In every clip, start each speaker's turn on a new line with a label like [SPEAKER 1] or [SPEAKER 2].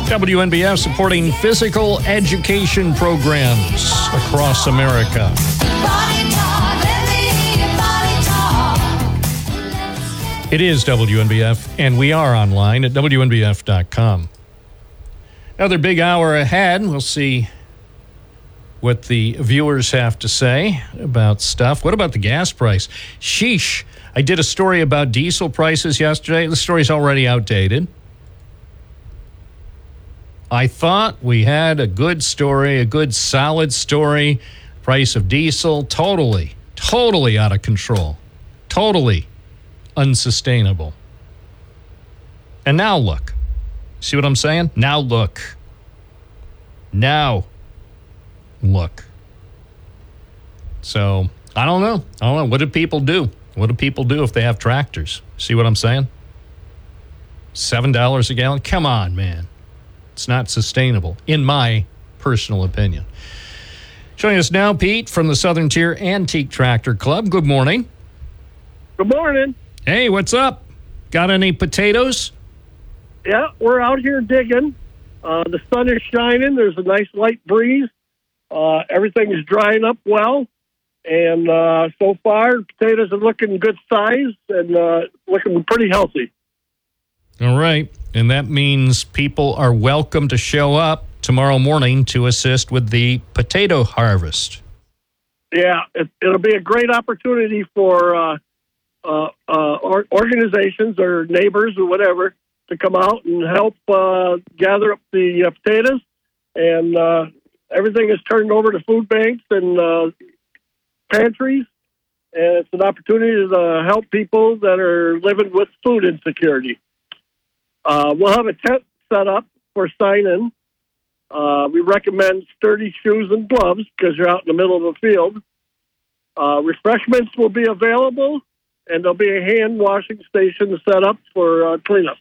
[SPEAKER 1] WNBF supporting physical education programs across America. It is WNBF, and we are online at WNBF.com. Another big hour ahead. We'll see what the viewers have to say about stuff. What about the gas price? Sheesh. I did a story about diesel prices yesterday. The story's already outdated. I thought we had a good story, a good solid story. Price of diesel, totally out of control. Totally unsustainable. And now look. See what I'm saying? Now look. So, I don't know. What do people do? What do people do if they have tractors? See what I'm saying? $7 a gallon? Come on, man. It's not sustainable, in my personal opinion. Joining us now, Pete, from the Southern Tier Antique Tractor Club. Good morning.
[SPEAKER 2] Good morning.
[SPEAKER 1] Hey, what's up? Got any potatoes?
[SPEAKER 2] Yeah, we're out here digging. The sun is shining. There's a nice light breeze. Everything is drying up well. And so far, potatoes are looking good size and looking pretty healthy.
[SPEAKER 1] All right. And that means people are welcome to show up tomorrow morning to assist with the potato harvest.
[SPEAKER 2] Yeah, it'll be a great opportunity for organizations or neighbors or whatever to come out and help gather up the potatoes. And everything is turned over to food banks and pantries. And it's an opportunity to help people that are living with food insecurity. We'll have a tent set up for sign-in. We recommend sturdy shoes and gloves because you're out in the middle of a field. Refreshments will be available, and there'll be a hand-washing station set up for cleanup.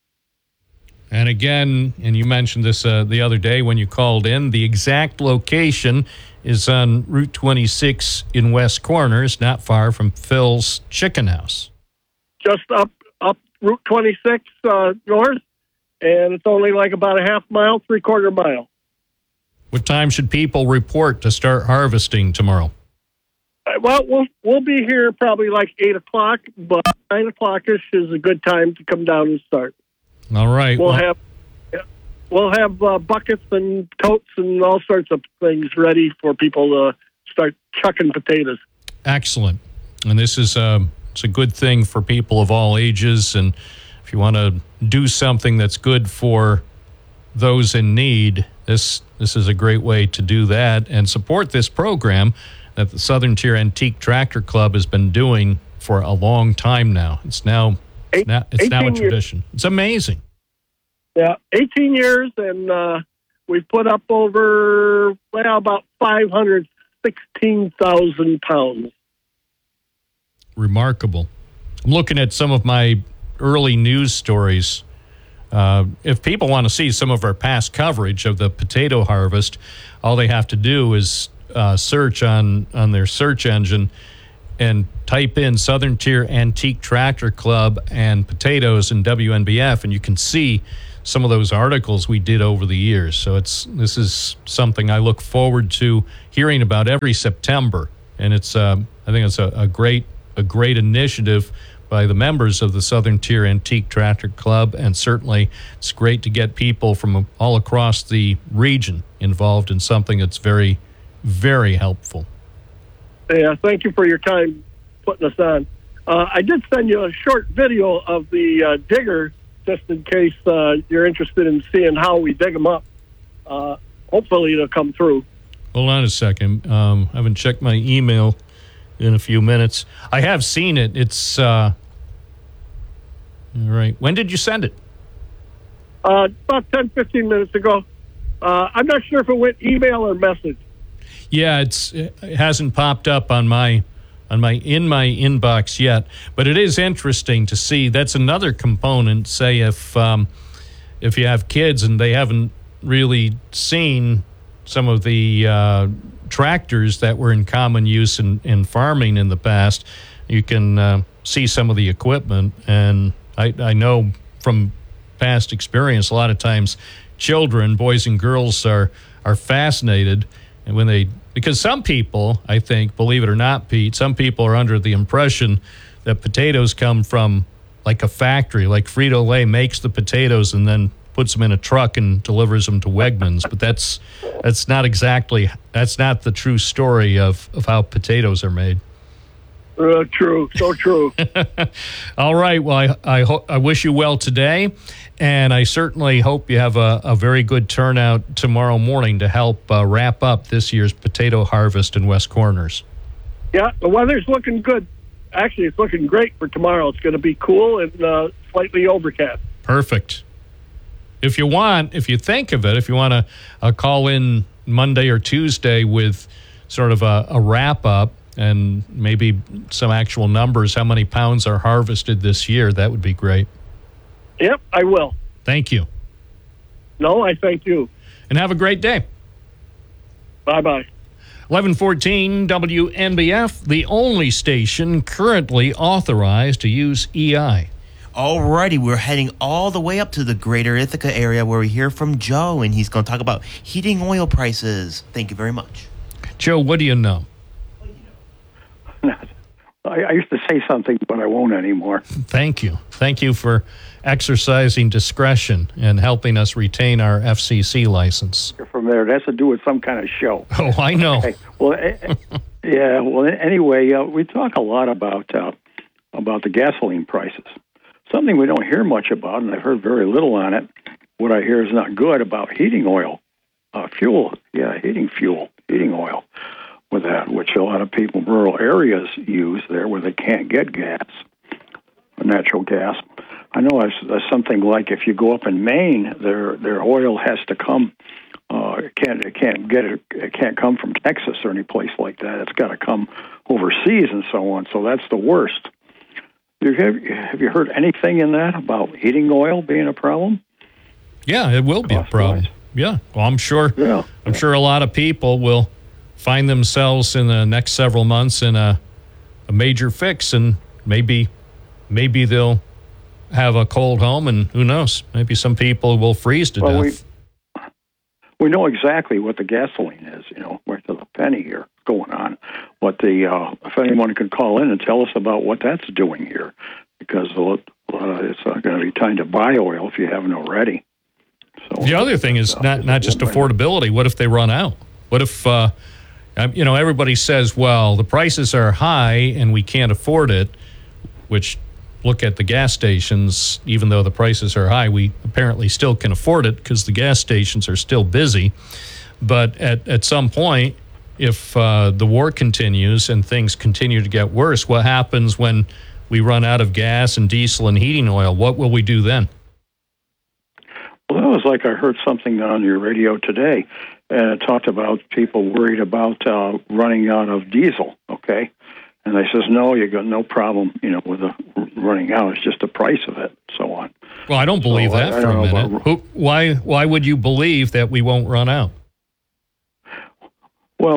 [SPEAKER 1] And again, and you mentioned this the other day when you called in, the exact location is on Route 26 in West Corners, not far from Phil's Chicken House.
[SPEAKER 2] Just up Route 26 north, and it's only like about a half mile, 3/4 mile.
[SPEAKER 1] What time should people report to start harvesting tomorrow?
[SPEAKER 2] Well, we'll be here probably like 8 o'clock, but 9 o'clock-ish is a good time to come down and start.
[SPEAKER 1] All right.
[SPEAKER 2] We'll have buckets and totes and all sorts of things ready for people to start chucking potatoes.
[SPEAKER 1] Excellent. And this is it's a good thing for people of all ages. And if you want to do something that's good for those in need, this is a great way to do that and support this program that the Southern Tier Antique Tractor Club has been doing for a long time now. It's now a tradition. Years. It's amazing.
[SPEAKER 2] Yeah, 18 years, and we've put up over about 516,000 pounds.
[SPEAKER 1] Remarkable. I'm looking at some of my early news stories. If people want to see some of our past coverage of the potato harvest, all they have to do is search on their search engine and type in Southern Tier Antique Tractor Club and potatoes in WNBF, and you can see some of those articles we did over the years. So this is something I look forward to hearing about every September, and I think it's a great initiative by the members of the Southern Tier Antique Tractor Club, and certainly it's great to get people from all across the region involved in something that's very, very helpful.
[SPEAKER 2] Yeah, thank you for your time putting us on. I did send you a short video of the digger, just in case you're interested in seeing how we dig them up. Hopefully it'll come through.
[SPEAKER 1] Hold on a second. I haven't checked my email in a few minutes. I have seen it. It's all right. When did you send it?
[SPEAKER 2] About 10, 15 minutes ago. I'm not sure if it went email or message.
[SPEAKER 1] Yeah, it hasn't popped up on my inbox yet, but it is interesting to see. That's another component. Say if you have kids and they haven't really seen some of the tractors that were in common use in farming in the past, you can see some of the equipment. And I know from past experience, a lot of times children, boys and girls, are fascinated. And because some people, I think, believe it or not, Pete, some people are under the impression that potatoes come from like a factory, like Frito-Lay makes the potatoes and then puts them in a truck and delivers them to Wegmans. But that's not the true story of how potatoes are made.
[SPEAKER 2] True, so true.
[SPEAKER 1] All right. Well, I wish you well today, and I certainly hope you have a very good turnout tomorrow morning to help wrap up this year's potato harvest in West Corners.
[SPEAKER 2] Yeah, the weather's looking good. Actually, it's looking great for tomorrow. It's going to be cool and slightly overcast.
[SPEAKER 1] Perfect. If you think of it, if you want to call in Monday or Tuesday with sort of a wrap-up, and maybe some actual numbers, how many pounds are harvested this year, that would be great.
[SPEAKER 2] Yep, I will.
[SPEAKER 1] Thank you.
[SPEAKER 2] No, I thank you.
[SPEAKER 1] And have a great day.
[SPEAKER 2] Bye-bye.
[SPEAKER 1] 1114 WNBF, the only station currently authorized to use EI.
[SPEAKER 3] Alrighty, we're heading all the way up to the greater Ithaca area where we hear from Joe, and he's going to talk about heating oil prices. Thank you very much.
[SPEAKER 1] Joe, what do you know?
[SPEAKER 4] I used to say something, but I won't anymore.
[SPEAKER 1] Thank you. Thank you for exercising discretion and helping us retain our FCC license.
[SPEAKER 4] From there, it has to do with some kind of show.
[SPEAKER 1] Oh, I know.
[SPEAKER 4] Okay. Well, yeah. Well, anyway, we talk a lot about the gasoline prices. Something we don't hear much about, and I've heard very little on it. What I hear is not good about heating oil, fuel. Yeah, heating oil. With that, which a lot of people in rural areas use there where they can't get gas, natural gas. I know there's something like if you go up in Maine, their oil has to come. It can't come from Texas or any place like that. It's got to come overseas and so on. So that's the worst. Have you heard anything in that about heating oil being a problem?
[SPEAKER 1] Yeah, it will be a problem. Yeah, well, I'm sure.
[SPEAKER 4] Yeah.
[SPEAKER 1] I'm sure a lot of people will find themselves in the next several months in a major fix, and maybe they'll have a cold home, and who knows? Maybe some people will freeze to death.
[SPEAKER 4] We know exactly what the gasoline is. We're to the penny here going on. But if anyone could call in and tell us about what that's doing here, because it's going to be time to buy oil if you haven't already. So
[SPEAKER 1] the other thing is not just affordability. What if they run out? What if everybody says, well, the prices are high and we can't afford it, which look at the gas stations, even though the prices are high, we apparently still can afford it because the gas stations are still busy. But at some point, if the war continues and things continue to get worse, what happens when we run out of gas and diesel and heating oil? What will we do then?
[SPEAKER 4] Well, that was like I heard something on your radio today, and it talked about people worried about running out of diesel, okay? And they says, no, you got no problem, with the running out. It's just the price of it, so on.
[SPEAKER 1] Well, I don't believe that for a minute. Why would you believe that we won't run out?
[SPEAKER 4] Well,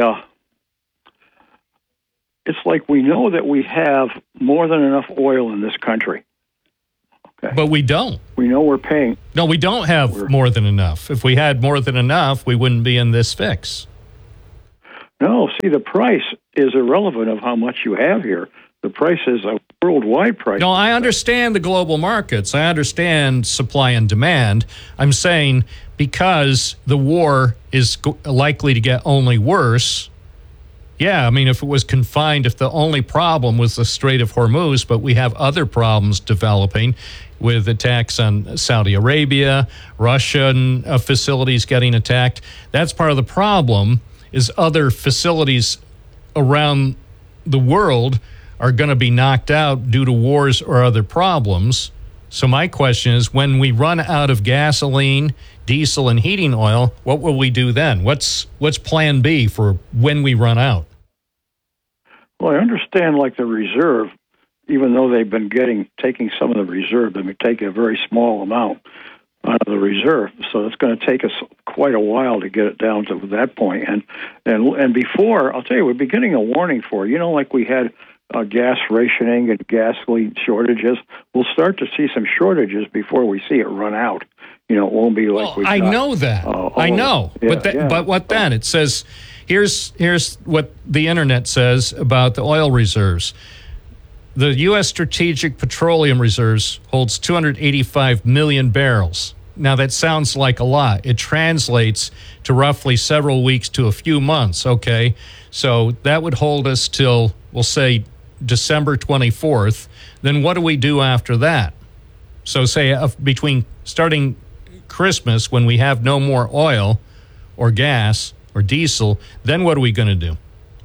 [SPEAKER 4] it's like we know that we have more than enough oil in this country. Okay.
[SPEAKER 1] But we don't.
[SPEAKER 4] We know we're paying.
[SPEAKER 1] No, we don't have more than enough. If we had more than enough, we wouldn't be in this fix.
[SPEAKER 4] No, see, the price is irrelevant of how much you have here. The price is a worldwide price.
[SPEAKER 1] No, I understand the global markets. I understand supply and demand. I'm saying because the war is likely to get only worse. Yeah, I mean, if it was confined, if the only problem was the Strait of Hormuz, but we have other problems developing with attacks on Saudi Arabia, Russian facilities getting attacked. That's part of the problem, is other facilities around the world are going to be knocked out due to wars or other problems. So my question is, when we run out of gasoline, diesel, and heating oil, what will we do then? What's plan B for when we run out?
[SPEAKER 4] Well, I understand, like the reserve, even though they've been taking some of the reserve, they've been taking a very small amount out of the reserve. So it's going to take us quite a while to get it down to that point. And before, I'll tell you, we're beginning a warning for, like we had gas rationing and gasoline shortages. We'll start to see some shortages before we see it run out. it won't be like we.
[SPEAKER 1] I know that. I know,
[SPEAKER 4] Yeah,
[SPEAKER 1] but what then? It says here's what the internet says about the oil reserves. The U.S. Strategic Petroleum Reserves holds 285 million barrels. Now, that sounds like a lot. It translates to roughly several weeks to a few months, okay? So that would hold us till, we'll say, December 24th. Then what do we do after that? So say between starting Christmas, when we have no more oil or gas or diesel, then what are we going to do?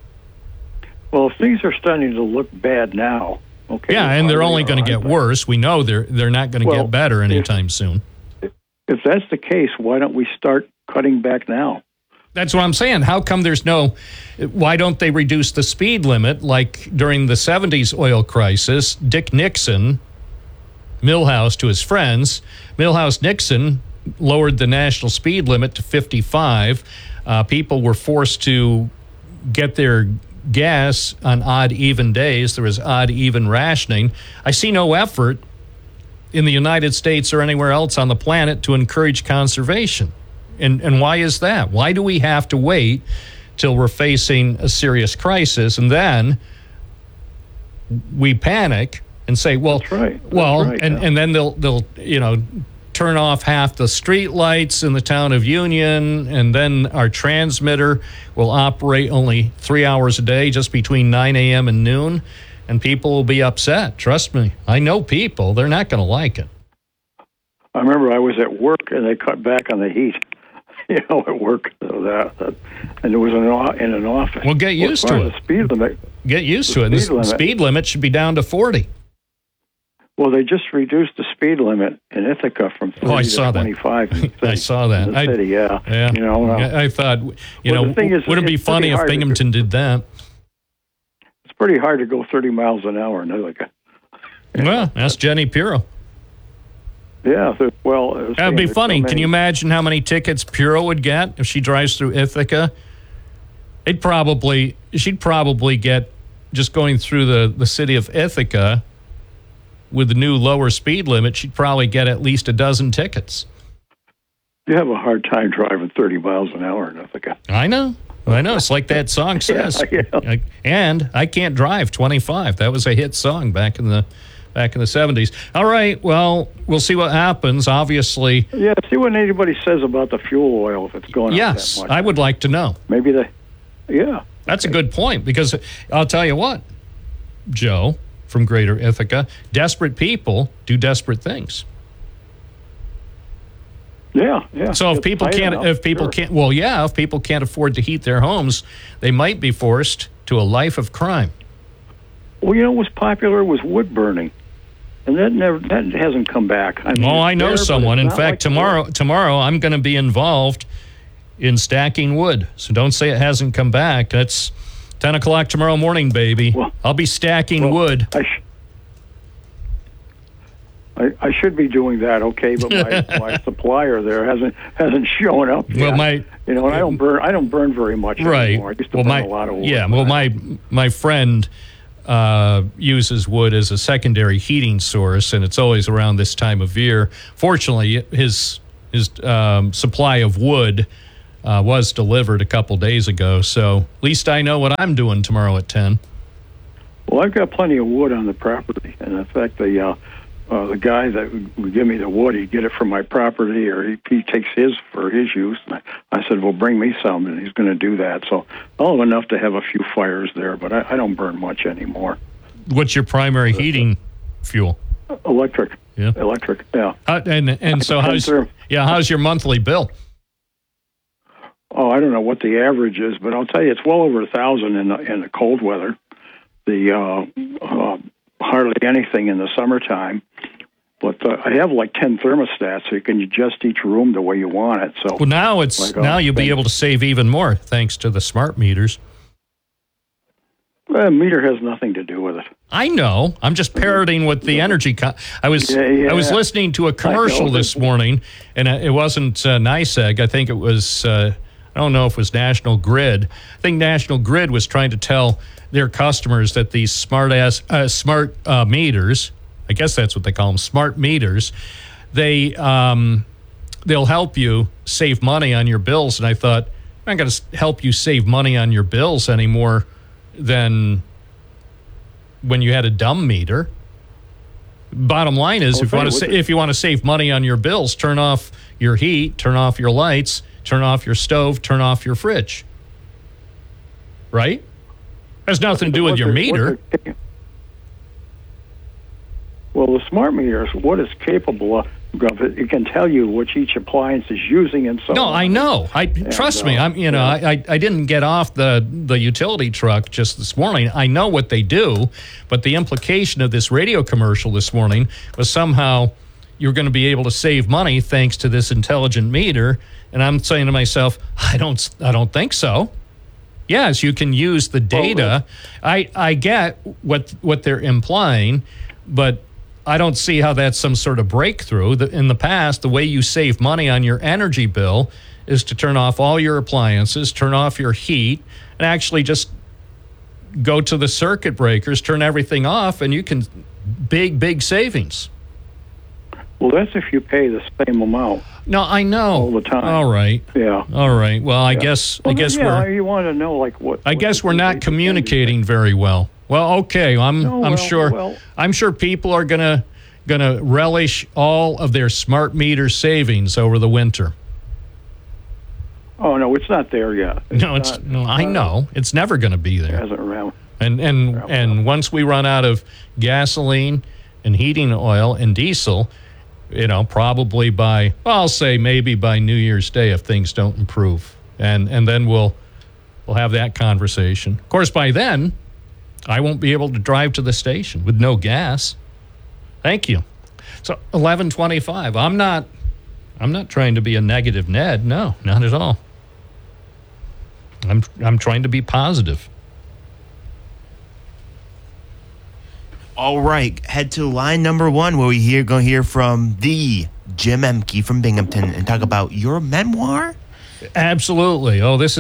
[SPEAKER 4] Well, if things are starting to look bad now, okay.
[SPEAKER 1] Yeah, and they're only going to get worse. We know they're not going to get better anytime soon.
[SPEAKER 4] If that's the case, why don't we start cutting back now?
[SPEAKER 1] That's what I'm saying. How come why don't they reduce the speed limit like during the 70s oil crisis? Dick Nixon, Milhouse to his friends, Milhouse-Nixon lowered the national speed limit to 55. People were forced to get their gas on odd, even days. There was odd, even rationing. I see no effort in the United States or anywhere else on the planet to encourage conservation. And why is that? Why do we have to wait till we're facing a serious crisis and then we panic and say, well,
[SPEAKER 4] That's right.
[SPEAKER 1] And then they'll turn off half the street lights in the town of Union, and then our transmitter will operate only 3 hours a day, just between 9 a.m. and noon, and people will be upset. Trust me. I know people. They're not going to like it.
[SPEAKER 4] I remember I was at work, and they cut back on the heat, at work. And it was in an office.
[SPEAKER 1] Well, get used to it.
[SPEAKER 4] The speed limit.
[SPEAKER 1] Get used to it. The speed limit should be down to 40.
[SPEAKER 4] Well, they just reduced the speed limit in Ithaca from 30 to 25. In the city,
[SPEAKER 1] I saw that.
[SPEAKER 4] In the city, yeah.
[SPEAKER 1] I thought, would it be funny if Binghamton did that?
[SPEAKER 4] It's pretty hard to go 30 miles an hour in Ithaca.
[SPEAKER 1] Well, that's Jenny Pirro.
[SPEAKER 4] Yeah, well...
[SPEAKER 1] That would be funny. Can you imagine how many tickets Pirro would get if she drives through Ithaca? She'd probably get, just going through the city of Ithaca, with the new lower speed limit, she'd probably get at least a dozen tickets.
[SPEAKER 4] You have a hard time driving 30 miles an hour in Ithaca.
[SPEAKER 1] I know. It's like that song says.
[SPEAKER 4] Yeah.
[SPEAKER 1] And I can't drive 25. That was a hit song back in the 70s. All right. Well, we'll see what happens. Obviously.
[SPEAKER 4] Yeah. See what anybody says about the fuel oil if it's going up that much.
[SPEAKER 1] I would like to know.
[SPEAKER 4] Maybe Yeah.
[SPEAKER 1] That's a good point, because I'll tell you what, Joe from Greater Ithaca, desperate people do desperate things.
[SPEAKER 4] Yeah.
[SPEAKER 1] So if people can't afford to heat their homes, they might be forced to a life of crime.
[SPEAKER 4] Well, what was popular was wood burning, and that hasn't come back.
[SPEAKER 1] I know someone. In fact, tomorrow I'm going to be involved in stacking wood. So don't say it hasn't come back. That's 10 o'clock tomorrow morning, baby. Well, I'll be stacking wood.
[SPEAKER 4] I should be doing that, okay, but my supplier there hasn't shown up yet.
[SPEAKER 1] Well,
[SPEAKER 4] I don't burn very much anymore. I used to burn a lot of wood.
[SPEAKER 1] Yeah, well, my friend uses wood as a secondary heating source, and it's always around this time of year. Fortunately, his supply of wood was delivered a couple days ago, so at least I know what I'm doing tomorrow at 10.
[SPEAKER 4] Well, I've got plenty of wood on the property, and in fact, the guy that would give me the wood, he'd get it from my property, or he takes his for his use. And I said, well, bring me some, and he's going to do that. So I'll have enough to have a few fires there, but I don't burn much anymore.
[SPEAKER 1] What's your primary heating fuel?
[SPEAKER 4] Electric.
[SPEAKER 1] Yeah.
[SPEAKER 4] Electric, yeah.
[SPEAKER 1] So how's your monthly bill?
[SPEAKER 4] Oh, I don't know what the average is, but I'll tell you, it's well over 1,000 in the cold weather. Hardly anything in the summertime. But I have like 10 thermostats, so you can adjust each room the way you want it. So
[SPEAKER 1] now you'll be able to save even more thanks to the smart meters.
[SPEAKER 4] Meter has nothing to do with it.
[SPEAKER 1] I know. I'm just parroting what the energy. I was listening to a commercial this morning, and it wasn't NYSEG. I think it was. I don't know if it was National Grid. I think National Grid was trying to tell their customers that these smart meters, I guess that's what they call them, smart meters, they they'll help you save money on your bills. And I thought, I'm not going to help you save money on your bills any more than when you had a dumb meter. Bottom line is, if you want to save money on your bills, turn off your heat, turn off your lights, turn off your stove, turn off your fridge. Right? Has nothing to do with your meter.
[SPEAKER 4] Well, the smart meters, what it's capable of, it can tell you which each appliance is using and so on.
[SPEAKER 1] No, I know. Trust me. I didn't get off the utility truck just this morning. I know what they do, but the implication of this radio commercial this morning was somehow you're going to be able to save money thanks to this intelligent meter. And I'm saying to myself, I don't think so. Yes, you can use the data. I get what they're implying, but I don't see how that's some sort of breakthrough. In the past, the way you save money on your energy bill is to turn off all your appliances, turn off your heat, and actually just go to the circuit breakers, turn everything off, and you can big savings.
[SPEAKER 4] Well, that's if you pay the same amount.
[SPEAKER 1] No, I know.
[SPEAKER 4] All the time.
[SPEAKER 1] All right.
[SPEAKER 4] Yeah.
[SPEAKER 1] All right. Well, I guess
[SPEAKER 4] you want to know like what.
[SPEAKER 1] I guess we're not communicating very well. Well, okay. I'm sure people are gonna relish all of their smart meter savings over the winter.
[SPEAKER 4] Oh no, it's not there yet.
[SPEAKER 1] I know it's never going to be there.
[SPEAKER 4] It hasn't around.
[SPEAKER 1] And once we run out of gasoline and heating oil and diesel, probably I'll say maybe by New Year's Day if things don't improve, and then we'll have that conversation. Of course, by then, I won't be able to drive to the station with no gas. Thank you. So 11:25. I'm not trying to be a negative Ned. No, not at all. I'm trying to be positive.
[SPEAKER 3] All right, head to line number 1 where we going to hear from the Jim Emke from Binghamton and talk about your memoir.
[SPEAKER 1] Absolutely.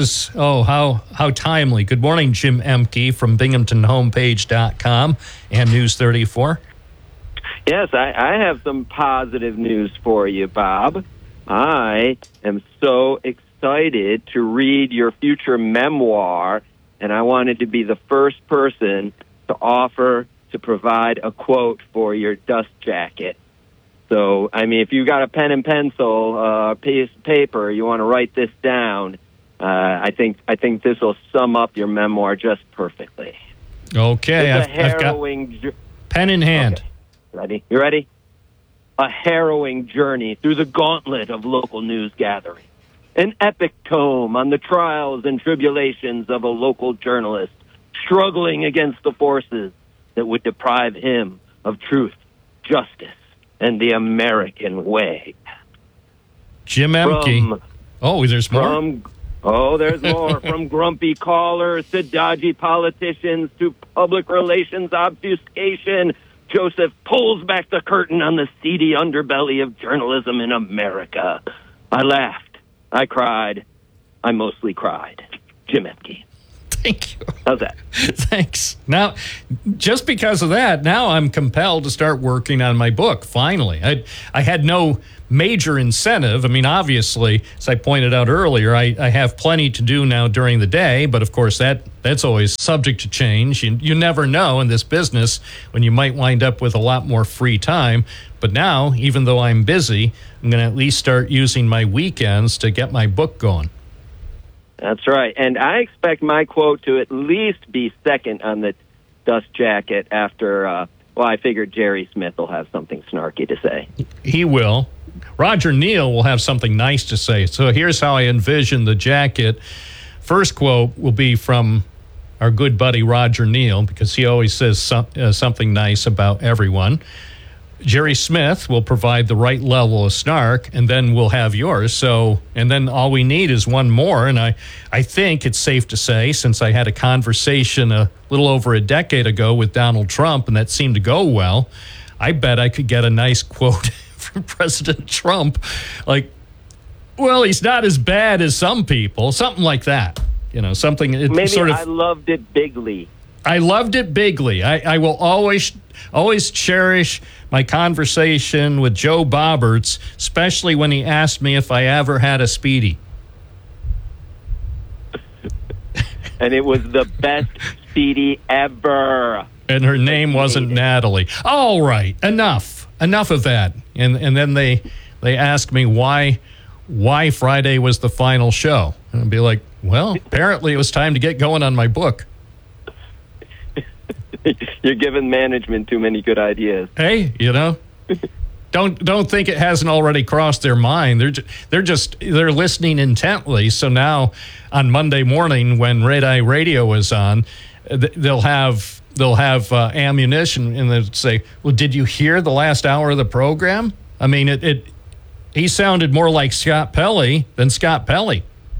[SPEAKER 1] How timely. Good morning, Jim Emke from BinghamtonHomepage.com and News 34.
[SPEAKER 5] Yes, I have some positive news for you, Bob. I am so excited to read your future memoir, and I wanted to be the first person to offer to provide a quote for your dust jacket. So, if you got a pen and pencil, piece of paper, you want to write this down, I think this will sum up your memoir just perfectly.
[SPEAKER 1] Okay,
[SPEAKER 5] I've got
[SPEAKER 1] pen in hand.
[SPEAKER 5] Okay. Ready? You ready? A harrowing journey through the gauntlet of local news gathering. An epic tome on the trials and tribulations of a local journalist struggling against the forces that would deprive him of truth, justice, and the American way.
[SPEAKER 1] Jim Emke. There's more?
[SPEAKER 5] There's more. From grumpy callers to dodgy politicians to public relations obfuscation, Joseph pulls back the curtain on the seedy underbelly of journalism in America. I laughed. I cried. I mostly cried. Jim Emke.
[SPEAKER 1] Thank you.
[SPEAKER 5] How's that?
[SPEAKER 1] Thanks. Now, just because of that, now I'm compelled to start working on my book, finally. I had no major incentive. Obviously, as I pointed out earlier, I have plenty to do now during the day, but of course that's always subject to change. You never know in this business when you might wind up with a lot more free time. But now, even though I'm busy, I'm going to at least start using my weekends to get my book going.
[SPEAKER 5] That's right. And I expect my quote to at least be second on the dust jacket after, I figured Jerry Smith will have something snarky to say.
[SPEAKER 1] He will. Roger Neal will have something nice to say. So here's how I envision the jacket. First quote will be from our good buddy Roger Neal, because he always says something nice about everyone. Jerry Smith will provide the right level of snark, and then we'll have yours. And then all we need is one more. And I think it's safe to say, since I had a conversation a little over a decade ago with Donald Trump, and that seemed to go well, I bet I could get a nice quote from President Trump. Like, well, he's not as bad as some people. Something like that. Something.
[SPEAKER 5] Maybe I loved it bigly.
[SPEAKER 1] I loved it bigly. I will always cherish my conversation with Joe Bobberts, especially when he asked me if I ever had a Speedy.
[SPEAKER 5] And it was the best Speedy ever.
[SPEAKER 1] And her name wasn't Natalie. All right, enough of that. And then they asked me why Friday was the final show. And I'd be like, well, apparently it was time to get going on my book.
[SPEAKER 5] You're giving management too many good ideas.
[SPEAKER 1] Hey, don't think it hasn't already crossed their mind. They're listening intently. So now on Monday morning when Red Eye Radio is on, they'll have ammunition and they'll say, well, did you hear the last hour of the program? I mean, he sounded more like Scott Pelley than Scott Pelley.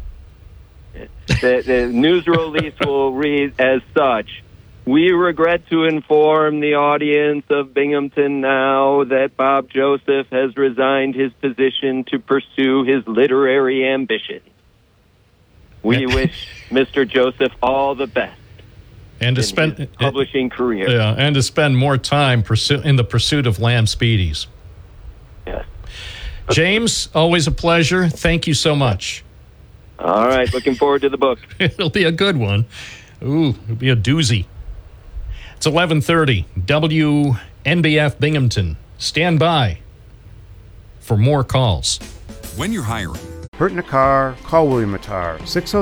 [SPEAKER 5] The news release will read as such. We regret to inform the audience of Binghamton now that Bob Joseph has resigned his position to pursue his literary ambition. We wish Mr. Joseph all the best.
[SPEAKER 1] And to
[SPEAKER 5] in
[SPEAKER 1] spend
[SPEAKER 5] his publishing career.
[SPEAKER 1] Yeah, and to spend more time in the pursuit of lamb Speedies.
[SPEAKER 5] Yes.
[SPEAKER 1] James, always a pleasure. Thank you so much.
[SPEAKER 5] All right, looking forward to the book.
[SPEAKER 1] It'll be a good one. Ooh, it'll be a doozy. It's 11:30. WNBF Binghamton. Stand by for more calls.
[SPEAKER 6] When you're hiring.
[SPEAKER 7] Hurt in a car, call William Attar.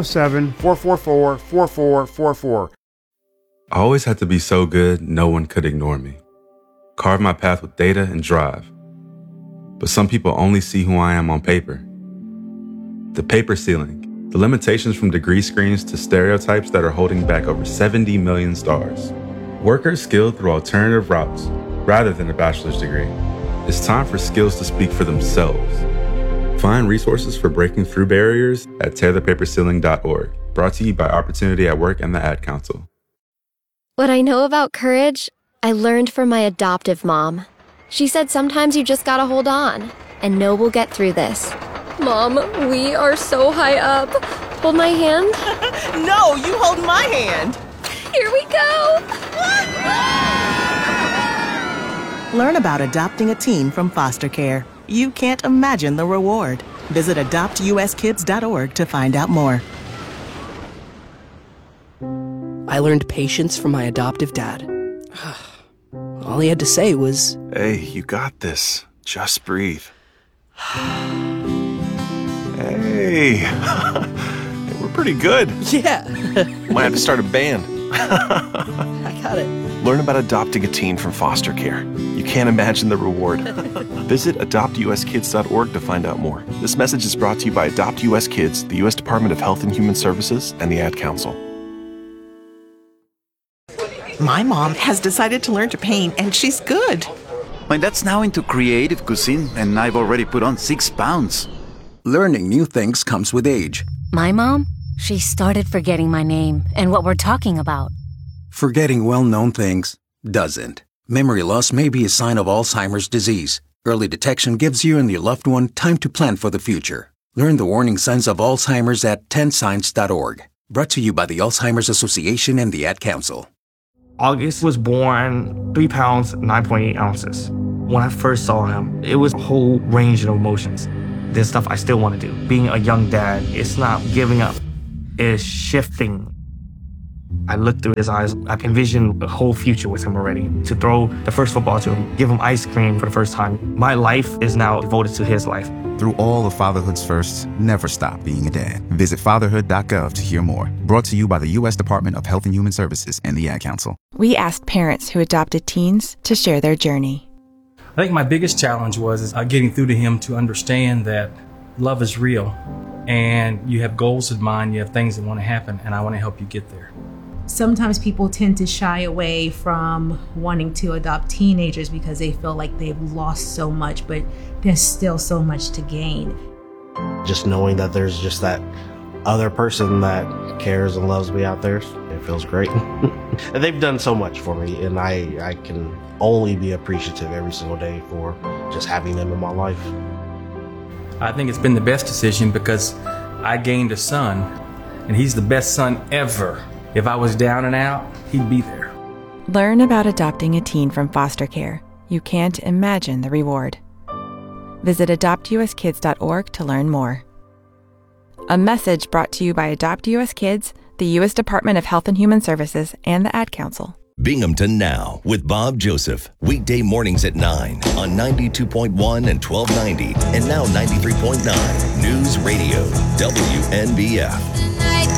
[SPEAKER 7] 607-444-4444.
[SPEAKER 8] I always had to be so good, no one could ignore me. Carve my path with data and drive. But some people only see who I am on paper. The paper ceiling, the limitations from degree screens to stereotypes that are holding back over 70 million stars. Workers skilled through alternative routes, rather than a bachelor's degree. It's time for skills to speak for themselves. Find resources for breaking through barriers at tearthepaperceiling.org. Brought to you by Opportunity at Work and the Ad Council.
[SPEAKER 9] What I know about courage, I learned from my adoptive mom. She said sometimes you just gotta hold on, and know we'll get through this. Mom, we are so high up. Hold my hand.
[SPEAKER 10] No, you hold my hand.
[SPEAKER 9] Here we go.
[SPEAKER 10] Learn about adopting a teen from foster care. You can't imagine the reward. Visit adoptuskids.org to find out more.
[SPEAKER 11] I learned patience from my adoptive dad. All he had to say was,
[SPEAKER 12] "Hey, you got this. Just breathe." Hey, we're pretty good.
[SPEAKER 11] Yeah.
[SPEAKER 12] Might have to start a band.
[SPEAKER 11] I got it.
[SPEAKER 12] Learn about adopting a teen from foster care. You can't imagine the reward. Visit adoptuskids.org to find out more. This message is brought to you by Adopt US Kids, the U.S. Department of Health and Human Services, and the Ad Council.
[SPEAKER 10] My mom has decided to learn to paint, and she's good.
[SPEAKER 13] My dad's now into creative cuisine, and I've already put on 6 pounds.
[SPEAKER 14] Learning new things comes with age.
[SPEAKER 15] My mom? She started forgetting my name and what we're talking about.
[SPEAKER 14] Forgetting well-known things doesn't. Memory loss may be a sign of Alzheimer's disease. Early detection gives you and your loved one time to plan for the future. Learn the warning signs of Alzheimer's at 10signs.org. Brought to you by the Alzheimer's Association and the Ad Council.
[SPEAKER 16] August was born 3 pounds, 9.8 ounces. When I first saw him, it was a whole range of emotions. There's stuff I still want to do. Being a young dad, it's not giving up. It's shifting. I looked through his eyes. I envisioned a whole future with him already. To throw the first football to him, give him ice cream for the first time. My life is now devoted to his life.
[SPEAKER 17] Through all of fatherhood's firsts, never stop being a dad. Visit fatherhood.gov to hear more. Brought to you by the U.S. Department of Health and Human Services and the Ad Council.
[SPEAKER 18] We asked parents who adopted teens to share their journey.
[SPEAKER 19] I think my biggest challenge was getting through to him to understand that love is real and you have goals in mind, you have things that want to happen, and I want to help you get there.
[SPEAKER 20] Sometimes people tend to shy away from wanting to adopt teenagers because they feel like they've lost so much, but there's still so much to gain.
[SPEAKER 21] Just knowing that there's just that other person that cares and loves me out there, it feels great. And they've done so much for me, and I can only be appreciative every single day for just having them in my life.
[SPEAKER 19] I think it's been the best decision because I gained a son, and he's the best son ever. If I was down and out, he'd be there.
[SPEAKER 18] Learn about adopting a teen from foster care. You can't imagine the reward. Visit adoptuskids.org to learn more. A message brought to you by Adopt US Kids, the U.S. Department of Health and Human Services, and the Ad Council.
[SPEAKER 6] Binghamton Now with Bob Joseph. Weekday mornings at 9 on 92.1 and 1290 and now 93.9 News Radio WNBF.